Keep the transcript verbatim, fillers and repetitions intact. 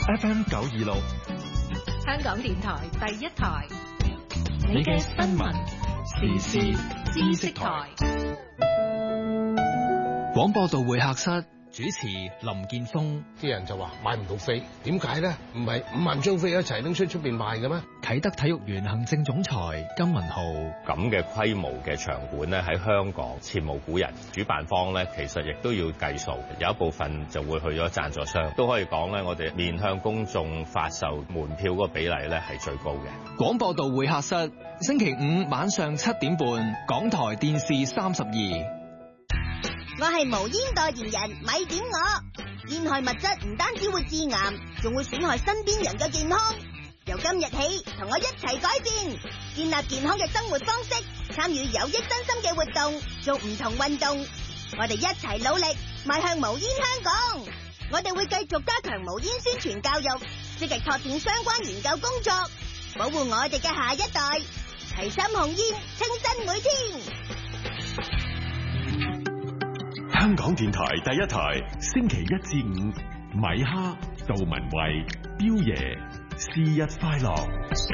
F M 九二六， 香港電台第一台， 你嘅新聞時事知識台。廣播道會客室主持林建峰。 啲人就話買唔到飛，點解咧？唔係五萬張飛一齊拎出出邊賣嘅咩？ 啟德體育園行政總裁金文浩。 咁嘅規模嘅場館咧，喺香港前無古人。主辦方咧，其實亦都要計數，有一部分就會去咗贊助商。都可以講咧，我哋面向公眾發售門票嗰個比例咧係最高嘅。 廣播道會客室，星期五晚上七點半，港台電視三十二。 我係無煙代言人，咪點我。煙害物質唔單止會致癌，仲會損害身邊人嘅健康。由今日起，同我一齊改變，建立健康嘅生活方式，參與有益身心嘅活動，做唔同運動。我哋一齊努力，邁向無煙香港。我哋會繼續加強無煙宣傳教育，積極拓展相關研究工作，保護我哋嘅下一代。齊心控煙，清新每天。 香港電台第一台，星期一至五，米哈、杜文慧、彪爺，生日快樂。